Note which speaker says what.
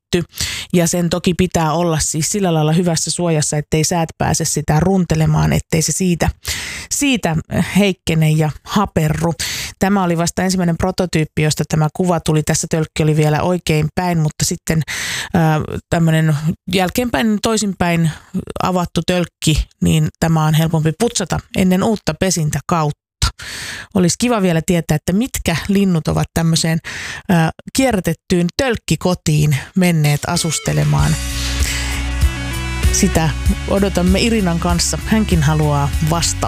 Speaker 1: kierrätetty ja sen toki pitää olla siis sillä lailla hyvässä suojassa, ettei säät pääse sitä runtelemaan, ettei se siitä heikkene ja haperru. Tämä oli vasta ensimmäinen prototyyppi, josta tämä kuva tuli. Tässä tölkki oli vielä oikein päin, mutta sitten tämmöinen jälkeenpäin toisinpäin avattu tölkki, niin tämä on helpompi putsata ennen uutta pesintäkautta. Olisi kiva vielä tietää, että mitkä linnut ovat tämmöiseen kierrätettyyn tölkkikotiin menneet asustelemaan. Sitä odotamme Irinan kanssa. Hänkin haluaa vastauksen.